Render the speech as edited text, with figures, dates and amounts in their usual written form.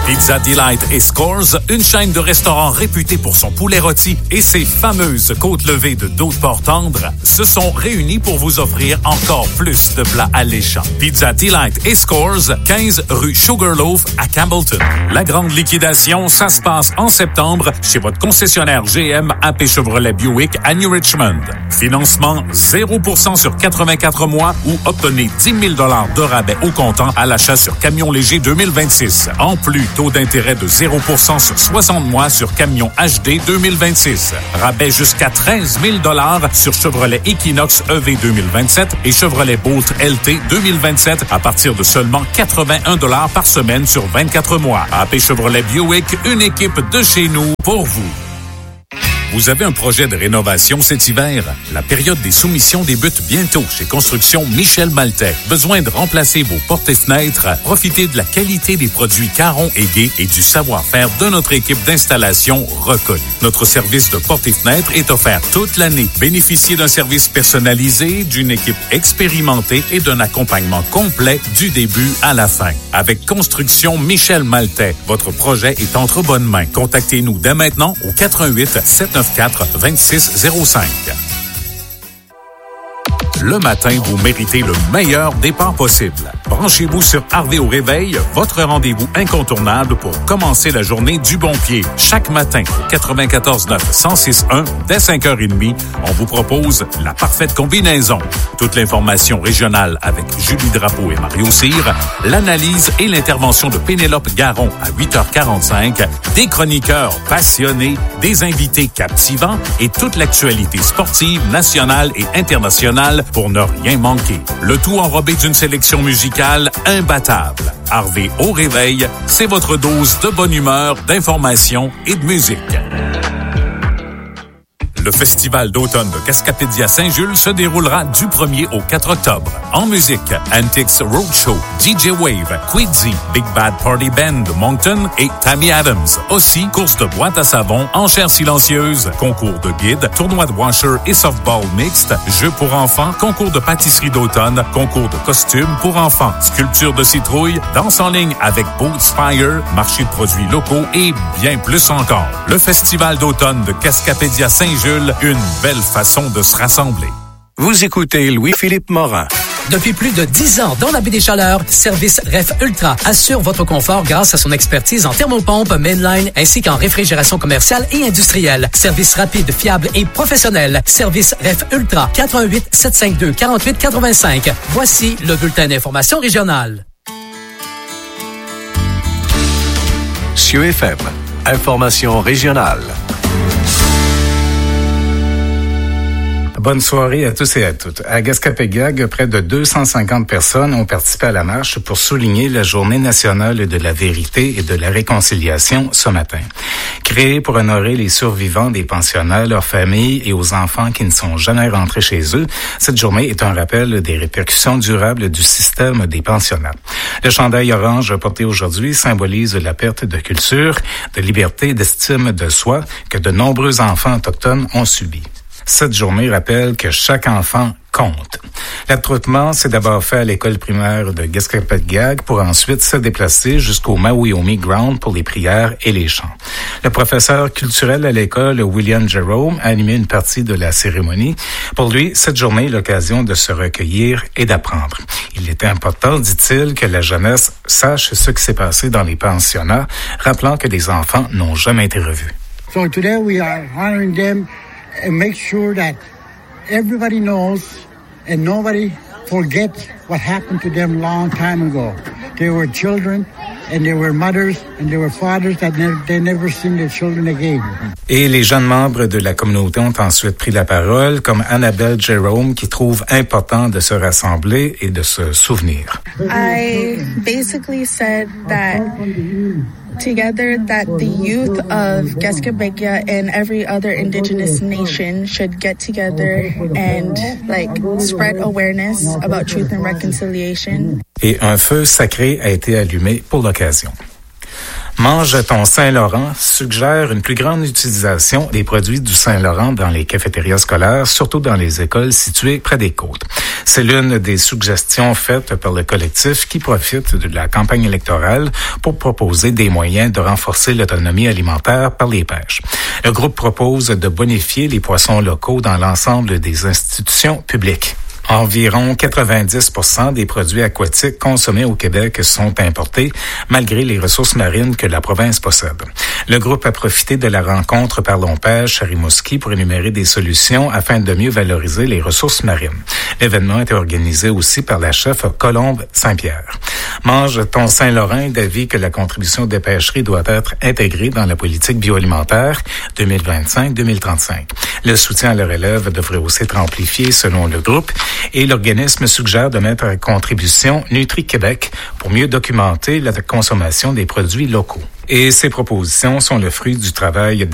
Pizza Delight et Scores, une chaîne de restaurants réputée pour son poulet rôti et ses fameuses côtes levées de dos de porc tendre, se sont réunis pour vous offrir encore plus de plats alléchants. Pizza Delight et Scores, 15 rue Sugarloaf à Campbellton. La grande liquidation, ça se passe en septembre chez votre concessionnaire GM AP Chevrolet Buick à New Richmond. Financement 0% sur 84 mois ou obtenez 10 000 de rabais au comptant à l'achat sur camion léger 2026. En plus, taux d'intérêt de 0% sur 60 mois sur camion HD 2026. Rabais jusqu'à 13 000 sur Chevrolet Equinox EV 2027 et Chevrolet Bolt LT 2027 à partir de seulement 81 $ par semaine sur 24 mois. AP Chevrolet Buick, une équipe de chez nous pour vous. Vous avez un projet de rénovation cet hiver? La période des soumissions débute bientôt chez Construction Michel Maltais. Besoin de remplacer vos portes et fenêtres? Profitez de la qualité des produits Caron et Gay et du savoir-faire de notre équipe d'installation reconnue. Notre service de portes et fenêtres est offert toute l'année. Bénéficiez d'un service personnalisé, d'une équipe expérimentée et d'un accompagnement complet du début à la fin. Avec Construction Michel Maltais, votre projet est entre bonnes mains. Contactez-nous dès maintenant au 418-794-2605. Le matin, vous méritez le meilleur départ possible. Branchez-vous sur Harvey au réveil, votre rendez-vous incontournable pour commencer la journée du bon pied. Chaque matin, 94.9-106.1, dès 5h30, on vous propose la parfaite combinaison. Toute l'information régionale avec Julie Drapeau et Mario Cyr, l'analyse et l'intervention de Pénélope Garon à 8h45, des chroniqueurs passionnés, des invités captivants et toute l'actualité sportive nationale et internationale pour ne rien manquer. Le tout enrobé d'une sélection musicale imbattable. Harvey au réveil, c'est votre dose de bonne humeur, d'information et de musique. Le festival d'automne de Cascapédia Saint-Jules se déroulera du 1er au 4 octobre. En musique, Antics Roadshow, DJ Wave, Quidzy, Big Bad Party Band de Moncton et Tammy Adams. Aussi, course de boîte à savon, enchères silencieuses, concours de guide, tournoi de washer et softball mixte, jeux pour enfants, concours de pâtisserie d'automne, concours de costumes pour enfants, sculpture de citrouille, danse en ligne avec Boatspire, marché de produits locaux et bien plus encore. Le festival d'automne de Cascapédia Saint-Jules, une belle façon de se rassembler. Vous écoutez Louis-Philippe Morin. Depuis plus de 10 ans dans la baie des Chaleurs, Service Ref Ultra assure votre confort grâce à son expertise en thermopompe, mainline ainsi qu'en réfrigération commerciale et industrielle. Service rapide, fiable et professionnel. Service Ref Ultra, 418-752-4885. Voici le bulletin d'information régionale. CIeux FM, information régionale. Bonne soirée à tous et à toutes. À Gascapéguag, près de 250 personnes ont participé à la marche pour souligner la Journée nationale de la vérité et de la réconciliation ce matin. Créée pour honorer les survivants des pensionnats, leurs familles et aux enfants qui ne sont jamais rentrés chez eux, cette journée est un rappel des répercussions durables du système des pensionnats. Le chandail orange porté aujourd'hui symbolise la perte de culture, de liberté, d'estime de soi que de nombreux enfants autochtones ont subi. Cette journée rappelle que chaque enfant compte. L'attroupement s'est d'abord fait à l'école primaire de Gascapéguag pour ensuite se déplacer jusqu'au Mawiomi Ground pour les prières et les chants. Le professeur culturel à l'école, William Jerome, a animé une partie de la cérémonie. Pour lui, cette journée est l'occasion de se recueillir et d'apprendre. Il était important, dit-il, que la jeunesse sache ce qui s'est passé dans les pensionnats, rappelant que des enfants n'ont jamais été revus. So today we are honoring them and make sure that everybody knows and nobody forget what happened to them long time ago. They were children and they were mothers and they were fathers that they never seen their children again. Et les jeunes membres de la communauté ont ensuite pris la parole, comme Annabelle Jerome, qui trouve important de se rassembler et de se souvenir. I basically said that together that the youth of Gascapéguia and every other indigenous nation should get together and spread awareness about truth and reconciliation. Et un feu sacré a été allumé pour l'occasion. Mange ton Saint-Laurent suggère une plus grande utilisation des produits du Saint-Laurent dans les cafétérias scolaires, surtout dans les écoles situées près des côtes. C'est l'une des suggestions faites par le collectif qui profite de la campagne électorale pour proposer des moyens de renforcer l'autonomie alimentaire par les pêches. Le groupe propose de bonifier les poissons locaux dans l'ensemble des institutions publiques. Environ 90% des produits aquatiques consommés au Québec sont importés, malgré les ressources marines que la province possède. Le groupe a profité de la rencontre Parlons Pêche à Rimouski pour énumérer des solutions afin de mieux valoriser les ressources marines. L'événement était organisé aussi par la chef Colombe Saint-Pierre. Mange ton Saint-Laurent est d'avis que la contribution des pêcheries doit être intégrée dans la politique bioalimentaire 2025-2035. Le soutien à leur élève devrait aussi être amplifié selon le groupe. Et l'organisme suggère de mettre à contribution Nutri-Québec pour mieux documenter la consommation des produits locaux. Et ces propositions sont le fruit du travail